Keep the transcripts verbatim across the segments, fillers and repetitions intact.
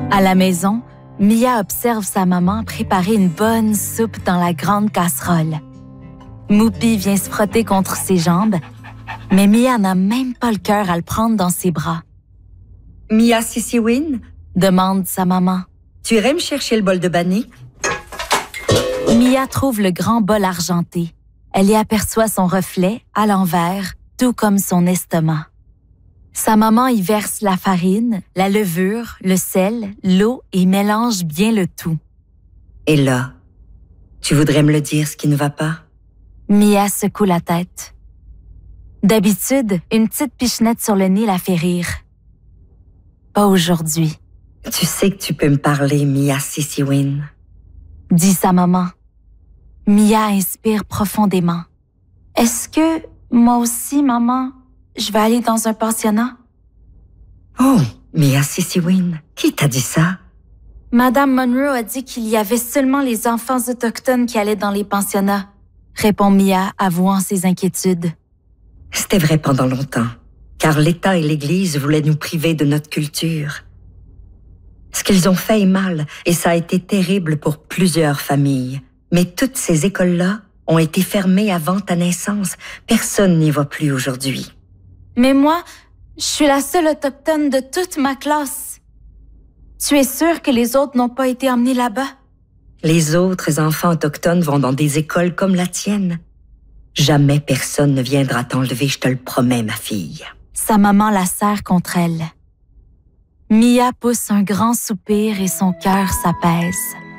À la maison, Mia observe sa maman préparer une bonne soupe dans la grande casserole. Moopy vient se frotter contre ses jambes, mais Mia n'a même pas le cœur à le prendre dans ses bras. « Mia Sisiwin ?» demande sa maman. « Tu irais me chercher le bol de banni? » Mia trouve le grand bol argenté. Elle y aperçoit son reflet, à l'envers, tout comme son estomac. Sa maman y verse la farine, la levure, le sel, l'eau et mélange bien le tout. « Et là, tu voudrais me le dire ce qui ne va pas? » Mia secoue la tête. D'habitude, une petite pichenette sur le nez la fait rire. Pas aujourd'hui. « Tu sais que tu peux me parler, Mia Sisiwin, » dit sa maman. Mia inspire profondément. « Est-ce que, moi aussi, maman, je vais aller dans un pensionnat? » « Oh, Mia Sisiwin, qui t'a dit ça? » Madame Monroe a dit qu'il y avait seulement les enfants autochtones qui allaient dans les pensionnats, répond Mia, avouant ses inquiétudes. C'était vrai pendant longtemps, car l'État et l'Église voulaient nous priver de notre culture. Ce qu'ils ont fait est mal, et ça a été terrible pour plusieurs familles. Mais toutes ces écoles-là ont été fermées avant ta naissance. Personne n'y va plus aujourd'hui. Mais moi, je suis la seule autochtone de toute ma classe. Tu es sûre que les autres n'ont pas été emmenés là-bas? Les autres enfants autochtones vont dans des écoles comme la tienne. Jamais personne ne viendra t'enlever, je te le promets, ma fille. Sa maman la serre contre elle. Mia pousse un grand soupir et son cœur s'apaise.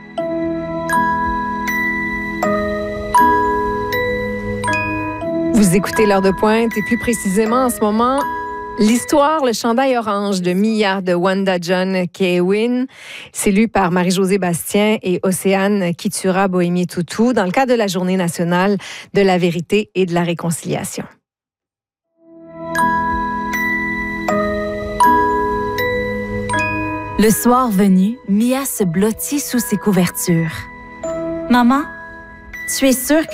Vous écoutez L'heure de pointe et plus précisément en ce moment, l'histoire Le chandail orange de Mia de Wanda John Keewin. C'est lu par Marie-Josée Bastien et Océane Kitura-Bohémier-Toutou dans le cadre de la Journée nationale de la vérité et de la réconciliation. Le soir venu, Mia se blottit sous ses couvertures. « Maman, tu es sûre que